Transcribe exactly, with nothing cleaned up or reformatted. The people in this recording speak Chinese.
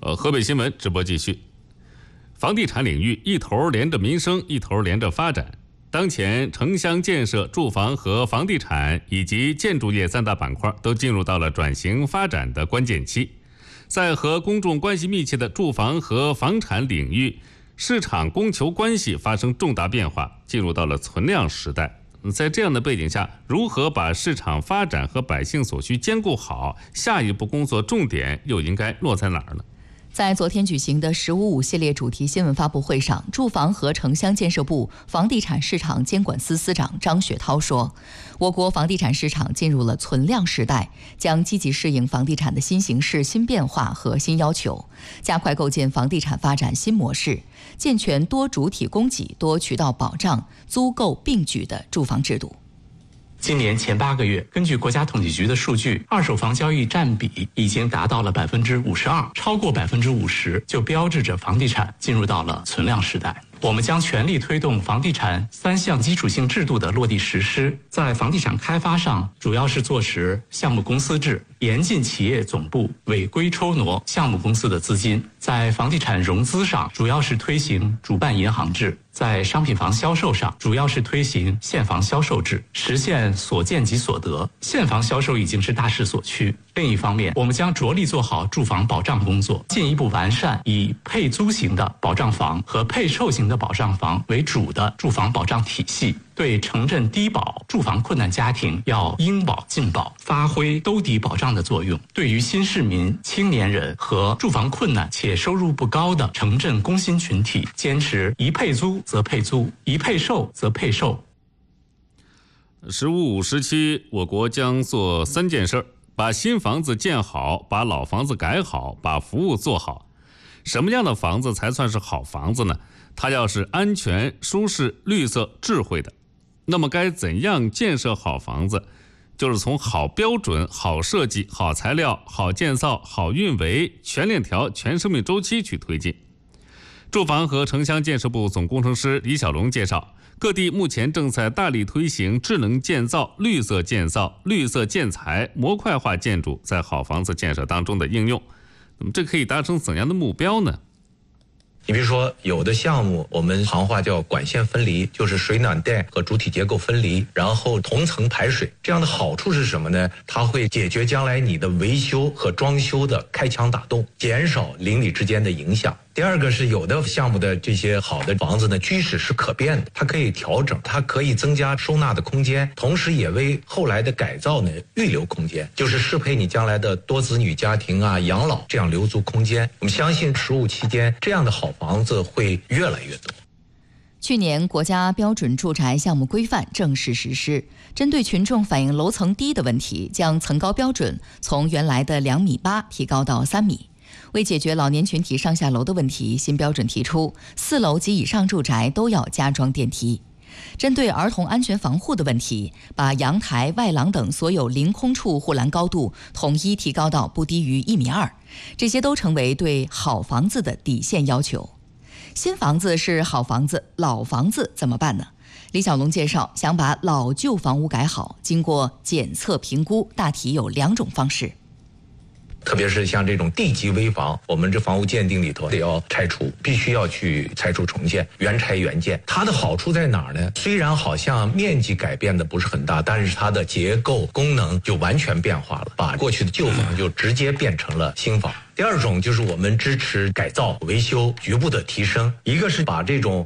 呃，河北新闻直播继续。房地产领域一头连着民生，一头连着发展。当前城乡建设、住房和房地产以及建筑业三大板块都进入到了转型发展的关键期。在和公众关系密切的住房和房产领域，市场供求关系发生重大变化，进入到了存量时代。在这样的背景下，如何把市场发展和百姓所需兼顾好，下一步工作重点又应该落在哪儿呢？ 在昨天举行的“十五五”系列主题新闻发布会上，住房和城乡建设部房地产市场监管司司长张雪涛说，我国房地产市场进入了存量时代，将积极适应房地产的新形势、新变化和新要求，加快构建房地产发展新模式，健全多主体供给、多渠道保障、租购并举的住房制度。 今年前八个月，根据国家统计局的数据，二手房交易占比已经达到了百分之五十二，超过百分之五十，就标志着房地产进入到了存量时代。我们将全力推动房地产三项基础性制度的落地实施，在房地产开发上，主要是做实项目公司制，严禁企业总部违规抽挪项目公司的资金；在房地产融资上，主要是推行主办银行制；在商品房销售上，主要是推行现房销售制，实现所见即所得。现房销售已经是大势所趋。另一方面，我们将着力做好住房保障工作，进一步完善以配租型的保障房和配售型的保障房为主的住房保障体系，对城镇低保住房困难家庭要应保尽保，发挥兜底保障的作用。对于新市民、青年人和住房困难且收入不高的城镇工薪群体，坚持一配租则配租，一配售则配售。 十五五时期，我国将做三件事儿：把新房子建好，把老房子改好，把服务做好。什么样的房子才算是好房子呢？它要是安全、舒适、绿色、智慧的。那么该怎样建设好房子？就是从好标准、好设计、好材料、好建造、好运维、全链条、全生命周期去推进。住房和城乡建设部总工程师李小龙介绍，各地目前正在大力推行智能建造、绿色建造、绿色建材、模块化建筑在好房子建设当中的应用。那么这可以达成怎样的目标呢？ 你比如说，有的项目我们行话叫管线分离，就是水暖带和主体结构分离，然后同层排水。这样的好处是什么呢？它会解决将来你的维修和装修的开墙打洞，减少邻里之间的影响。第二个是有的项目的这些好的房子呢，居室是可变的，它可以调整，它可以增加收纳的空间，同时也为后来的改造呢预留空间，就是适配你将来的多子女家庭啊、养老，这样留足空间。我们相信十五期间这样的好房子会越来越多。 去年国家标准住宅项目规范正式实施，针对群众反映楼层低的问题，将层高标准从原来的两米八提高到三米。为解决老年群体上下楼的问题，新标准提出四楼及以上住宅都要加装电梯。针对儿童安全防护的问题，把阳台、外廊等所有临空处护栏高度统一提高到不低于一米二，这些都成为对好房子的底线要求。新房子是好房子，老房子怎么办呢？李小龙介绍，想把老旧房屋改好，经过检测评估，大体有两种方式。 特别是像这种地级危房，我们这房屋鉴定里头得要拆除，必须要去拆除重建，原拆原建。它的好处在哪儿呢？虽然好像面积改变的不是很大，但是它的结构功能就完全变化了，把过去的旧房就直接变成了新房。第二种就是我们支持改造、维修局部的提升，一个是把这种